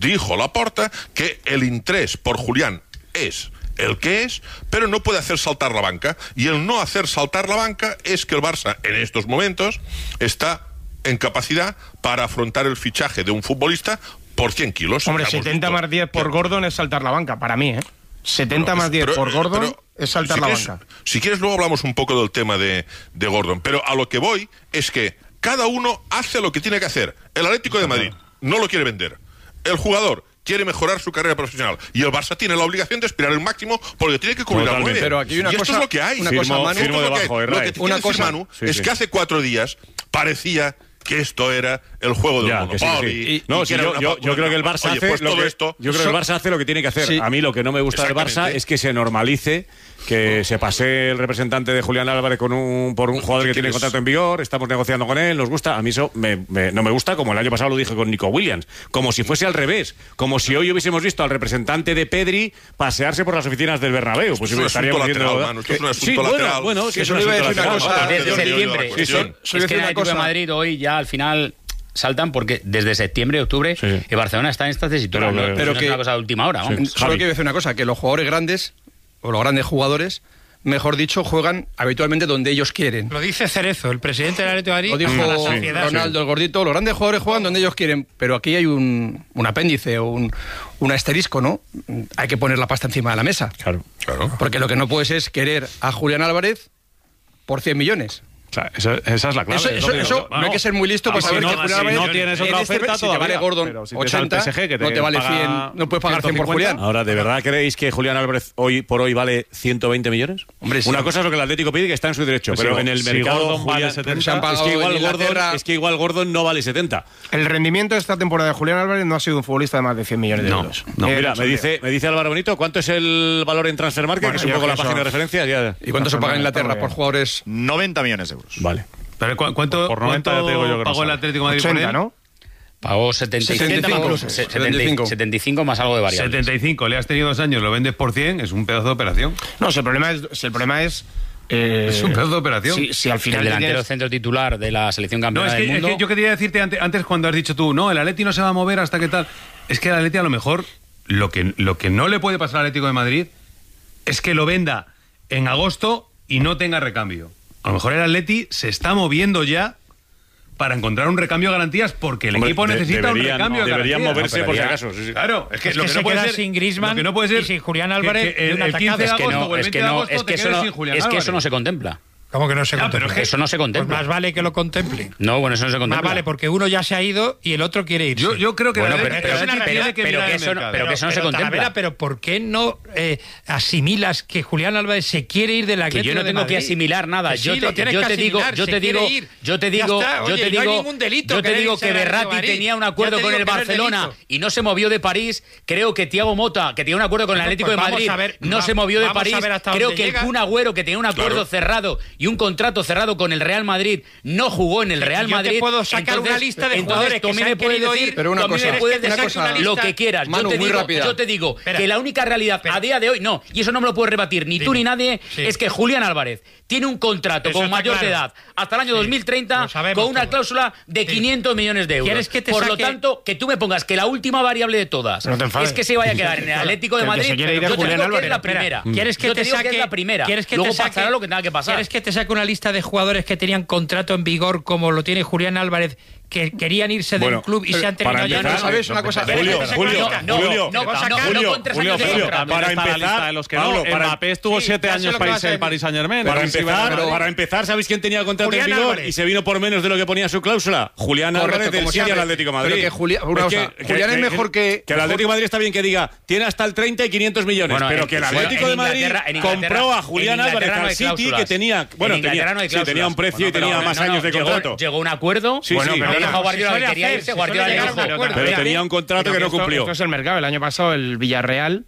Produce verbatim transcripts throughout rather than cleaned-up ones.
dijo Laporta que el interés por Julián es el que es, pero no puede hacer saltar la banca, y el no hacer saltar la banca es que el Barça en estos momentos está en capacidad para afrontar el fichaje de un futbolista por cien kilos. Hombre, setenta más diez por Gordon es saltar la banca, para mí, ¿eh? setenta más diez pero, por Gordon pero, es saltar si la quieres, banca. Si quieres, luego hablamos un poco del tema de, de Gordon, pero a lo que voy es que cada uno hace lo que tiene que hacer. El Atlético de Madrid no lo quiere vender. El jugador quiere mejorar su carrera profesional y el Barça tiene la obligación de aspirar el máximo porque tiene que cubrir al nueve. Pero aquí hay una y cosa, esto es lo que hay. Una firmo, cosa, Manu, firmo lo debajo, que, lo que te una quiere decir, cosa, Manu, sí, es sí. que hace cuatro días parecía que esto era el juego del ya, Monopoly. Sí, sí. Y, no, y sí, que yo, una, yo, yo creo que el Barça oye, hace pues lo todo que, esto, yo creo que el Barça hace lo que tiene que hacer. Sí. A mí lo que no me gusta del Barça es que se normalice que se pase el representante de Julián Álvarez con un, por un jugador que tiene contrato en vigor, estamos negociando con él, nos gusta. A mí eso me, me, no me gusta, como el año pasado lo dije con Nico Williams, como si fuese al revés, como si hoy hubiésemos visto al representante de Pedri pasearse por las oficinas del Bernabéu. Pues esto es un asunto viendo, lateral, Manu, esto es un asunto sí, lateral. Bueno, bueno, que es eso un iba a asunto decir una lateral. cosa. Desde septiembre. Sí, sí. Es que el Atlético de Madrid hoy ya al final saltan porque desde septiembre, octubre, sí. el Barcelona está en esta tesitura. Pero, ¿no? pero no que, es una cosa de última hora. Sí. Solo quiero decir una cosa, que los jugadores grandes, o los grandes jugadores, mejor dicho, juegan habitualmente donde ellos quieren. Lo dice Cerezo, el presidente del Atlético de Madrid. Lo dijo sí, Ronaldo, el gordito. Los grandes jugadores juegan donde ellos quieren, pero aquí hay un, un apéndice o un, un asterisco, ¿no? Hay que poner la pasta encima de la mesa. Claro, claro. Porque lo que no puedes es querer a Julián Álvarez por cien millones. O sea, esa, esa es la clave. Eso, eso, es eso no hay que ser muy listo para si saber no, que Julián si Álvarez no tienes otra este, oferta si te todavía, vale Gordon pero si ochenta, P S G, que te no te vale paga cien, no puedes pagar cien por Julián. Ahora, ¿de verdad creéis que Julián Álvarez hoy por hoy vale ciento veinte millones? Hombre, sí. Una cosa es lo que el Atlético pide, que está en su derecho, pero sí, en el si mercado Gordon vale Julián, setenta, se han pagado es que igual en Gordon, Inglaterra. es que igual Gordon no vale setenta. El rendimiento de esta temporada de Julián Álvarez no ha sido un futbolista de más de cien millones de No, euros. no. Eh, Mira, no me dice, me dice Álvaro Bonito, ¿cuánto es el valor en Transfermarkt? Bueno, Que es un yo poco la que página eso- de referencia. Ya. ¿Y cuánto se paga en Inglaterra por jugadores? noventa millones de euros. Vale. Pero ¿cu ¿cuánto, por noventa cuánto ya te digo yo que no pagó el sabe. Atlético de Madrid ochenta, por él? ¿no? Pagó setenta y cinco, setenta y cinco, se- setenta, setenta y cinco. setenta y cinco más algo de variables. setenta y cinco, le has tenido dos años, lo vendes por cien, es un pedazo de operación. No, si el problema es... Si el problema es eh, Es un pedazo de operación. Si, si al final el le delantero tienes- centro titular de la selección No, campeona es que, del es mundo. que yo quería decirte antes, antes cuando has dicho tú, no, el Atleti no se va a mover hasta que tal. Es que el Atleti a lo mejor lo que, lo que no le puede pasar al Atlético de Madrid es que lo venda en agosto y no tenga recambio. A lo mejor el Atleti se está moviendo ya para encontrar un recambio de garantías porque el Hombre, equipo de- necesita un deberían- recambio de deberían garantías. moverse por si acaso. Sí, sí. Claro, es que, Es lo que que se no puede queda ser sin Griezmann lo que no puede ser y sin Julián que- Álvarez que de el, un el atacante. quince de Es que agosto no, o el es que veinte de no, agosto es te que eso quedes no, sin Julián es que eso Álvarez. no se contempla. ¿Cómo que no se Ya, contempla? pero es que- Eso no se Pues contempla. más vale que lo contemple. No, bueno, eso no se Más contempla. vale, porque uno ya se ha ido y el otro quiere irse. Yo, yo creo que Bueno, el pero- Atleti- pero- el Atleti pero- tiene que pero mirar que el eso no- mercado. pero que eso no se contempla. Talavera, pero ¿por qué no eh, asimilas que Julián Álvarez se quiere ir de la Que yo no tengo que asimilar nada. Que yo sí, te, lo tienes yo que te digo, asimilar, yo se te quiere digo, ir. yo te Ya digo, está. yo Oye, te no hay digo, ningún delito yo te querer digo irse que del Atlético de Berratti Madrid. tenía un Ya acuerdo te con digo el que no es Barcelona delito. y no se movió de París. Creo que Thiago Motta, que tenía un acuerdo con el Bueno, Atlético pues de vamos Madrid, a ver, no va- se movió de vamos a París. ver hasta Creo dónde que el llega. Kun Agüero, que tenía un acuerdo Claro. cerrado y un contrato cerrado con el Real Madrid, no jugó en el Real Yo te Madrid. puedo sacar Entonces- una lista de entonces jugadores tú que a mí se me han puedes querido decir- ir, pero una tú a mí cosa, me puedes una decir cosa, lo que quieras. Manu, yo te muy digo, rápida. yo te digo Espera. que la única realidad a día de hoy, no, y eso no me lo puedes rebatir ni tú Dime. ni nadie, Sí. es que Julián Álvarez tiene un contrato Eso como está mayor de claro. edad hasta el año Sí. dos mil treinta Lo sabemos con una todo. cláusula de Sí. quinientos millones de euros. ¿Quieres que te Por lo saque- tanto, que tú me pongas que la última variable de todas No te enfades. es que se vaya a quedar en el Atlético de Que el que Madrid. se quiere ir es Yo te Julián digo que Álvarez. es la Espera, primera. ¿Quieres que Yo te te digo saque que es la primera. ¿Quieres que Luego te saque, pasará lo que tenga que pasar. ¿Quieres que te saque una lista de jugadores que tenían contrato en vigor como lo tiene Julián Álvarez, que querían irse Bueno, del club y se han para terminado ya? empezar, No, ¿sabes una cosa? Espera, Julio, que te saque Julio, una lista. no, Julio, no, Te va a no, sacar- no Julio, con tres Julio, años de Julio, contrato. También para está la empezar- lista de los que Pablo, no. para- Mbappé estuvo Sí, siete ya sé años lo que para vas irse a del decir. Paris Saint-Germain. Para Pero sí, empezar, pero- para empezar, ¿sabéis quién tenía contrato Julián en vigor Álvarez. y se vino por menos de lo que ponía su cláusula? Julián Correcto, Álvarez del como City al siempre. Atlético de Madrid. Pero que Julián- una Es cosa, Julián es mejor que- Que el Atlético de Madrid está bien que diga, tiene hasta el treinta y quinientos millones, Bueno, pero en- que el bueno, Atlético en de Madrid Inglaterra- en Inglaterra- compró a en Julián Inglaterra Álvarez no al hay City, cláusulas. que tenía, bueno, En tenía, Inglaterra no hay sí, tenía cláusulas. un precio Bueno, y tenía pero más no, no, años de llegó- contrato. Llegó un acuerdo. Sí, Bueno, sí. pero Lo no, dijo Guardiola suele que quería hacer, irse. se Guardiola suele le llegar a un dijo. acuerdo. Pero Mira, tenía un contrato Pero que no esto- cumplió. Esto es el mercado. El año pasado el Villarreal,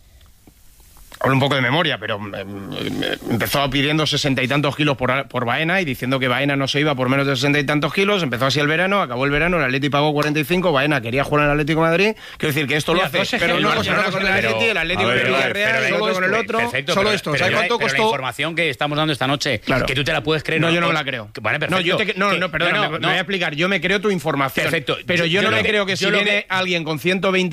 hablo un poco de memoria, pero eh, eh, empezó pidiendo sesenta y tantos kilos por, por Baena y diciendo que Baena no se iba por menos de sesenta y tantos kilos. Empezó así el verano, acabó el verano, el Atleti pagó cuarenta y cinco, Baena quería jugar en el Atlético de Madrid. Quiero decir que esto Mira, lo hace, dos pero ejemplos. una cosa, una cosa con el Pero- Atleti, el Atlético a con ver, el a ver, Villarreal, pero el otro con el otro. Perfecto, Solo pero- esto, pero ¿sabes la- cuánto pero costó? la información que estamos dando esta noche, Claro. que tú te la puedes creer. No, yo no me la creo. Vale, perfecto. No, yo te, no, Que- no, perdona, no, me, me no. voy a explicar. Yo me creo tu información. Perfecto. Pero yo, Yo no lo me que- creo que si yo lo viene que- alguien con ciento veinte